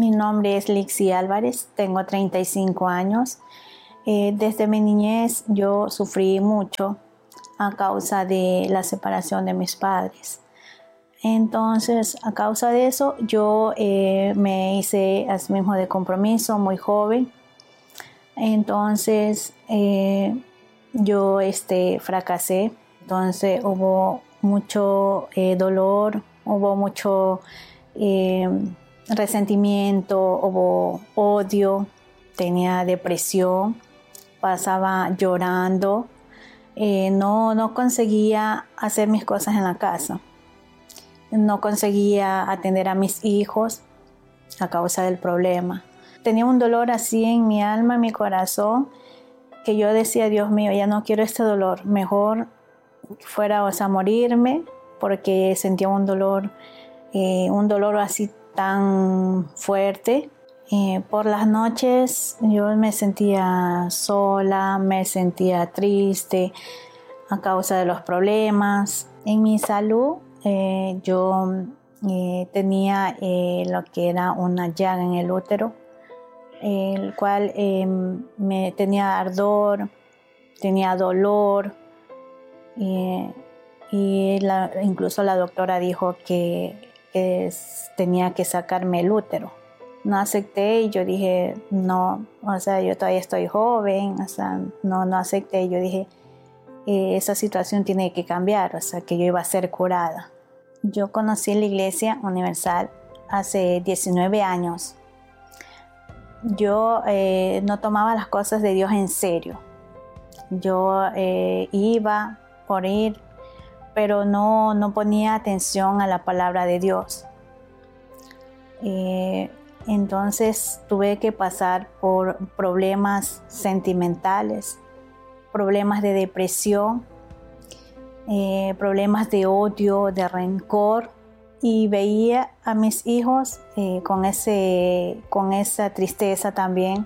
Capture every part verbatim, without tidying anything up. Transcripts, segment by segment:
Mi nombre es Lixi Álvarez, tengo treinta y cinco años. Eh, desde mi niñez yo sufrí mucho a causa de la separación de mis padres. Entonces, a causa de eso, yo eh, me hice asimismo de compromiso muy joven. Entonces, eh, yo este, fracasé. Entonces, hubo mucho eh, dolor, hubo mucho eh, resentimiento, hubo odio, tenía depresión, pasaba llorando, eh, no, no conseguía hacer mis cosas en la casa. No conseguía atender a mis hijos a causa del problema. Tenía un dolor así en mi alma, en mi corazón, que yo decía, Dios mío, ya no quiero este dolor. Mejor fuera, o sea, morirme, porque sentía un dolor, eh, un dolor así tan fuerte. Eh, por las noches yo me sentía sola, me sentía triste a causa de los problemas. En mi salud, Eh, yo eh, tenía eh, lo que era una llaga en el útero, el cual eh, me tenía ardor, tenía dolor, eh, y la, incluso la doctora dijo que, que tenía que sacarme el útero. No acepté y yo dije, no, o sea, yo todavía estoy joven, o sea, no, no acepté. Yo dije, eh, esa situación tiene que cambiar, o sea, que yo iba a ser curada. Yo conocí la Iglesia Universal hace diecinueve años. Yo eh, no tomaba las cosas de Dios en serio. Yo eh, iba por ir, pero no, no ponía atención a la palabra de Dios. Eh, entonces tuve que pasar por problemas sentimentales, problemas de depresión, Eh, problemas de odio, de rencor, y veía a mis hijos eh, con, ese, con esa tristeza también.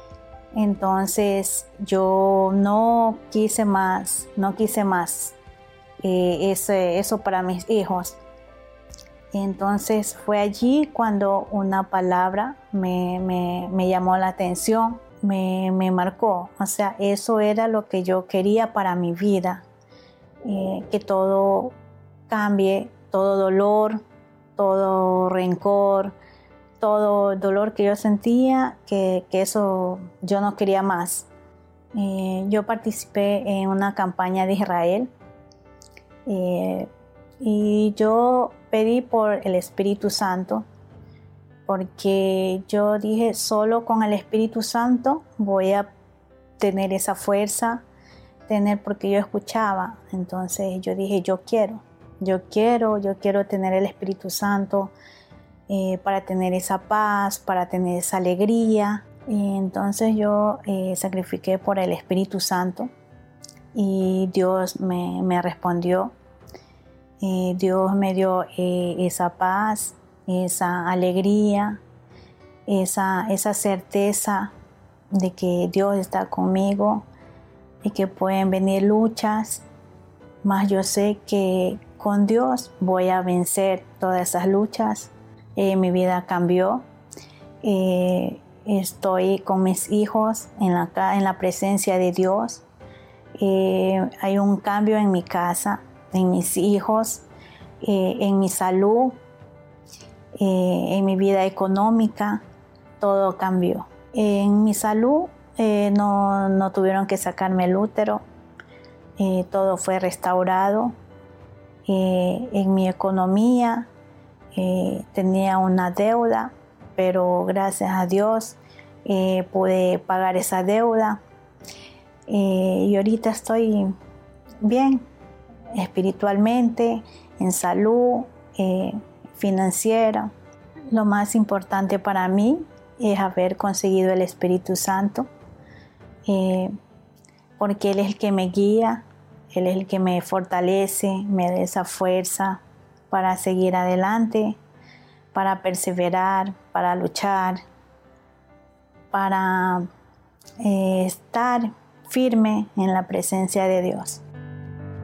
Entonces yo no quise más, no quise más eh, ese, eso para mis hijos. Entonces fue allí cuando una palabra me, me, me llamó la atención, me, me marcó. O sea, eso era lo que yo quería para mi vida. Eh, que todo cambie, todo dolor, todo rencor, todo dolor que yo sentía, que, que eso yo no quería más. Eh, yo participé en una campaña de Israel eh, y yo pedí por el Espíritu Santo, porque yo dije, solo con el Espíritu Santo voy a tener esa fuerza, tener, porque yo escuchaba. Entonces yo dije, yo quiero, yo quiero, yo quiero tener el Espíritu Santo eh, para tener esa paz, para tener esa alegría. Y entonces yo eh, sacrifiqué por el Espíritu Santo y Dios me, me respondió. Eh, Dios me dio eh, esa paz, esa alegría, esa, esa certeza de que Dios está conmigo y que pueden venir luchas, mas yo sé que con Dios voy a vencer todas esas luchas. Eh, mi vida cambió. Eh, estoy con mis hijos en la, en la presencia de Dios. Eh, hay un cambio en mi casa, en mis hijos, eh, en mi salud, eh, en mi vida económica. Todo cambió. En mi salud, Eh, no, no tuvieron que sacarme el útero, eh, todo fue restaurado. Eh, en mi economía eh, tenía una deuda, pero gracias a Dios eh, pude pagar esa deuda, eh, y ahorita estoy bien espiritualmente, en salud, eh, financiera. Lo más importante para mí es haber conseguido el Espíritu Santo. Eh, porque Él es el que me guía, Él es el que me fortalece, me da esa fuerza para seguir adelante, para perseverar, para luchar, para eh, estar firme en la presencia de Dios.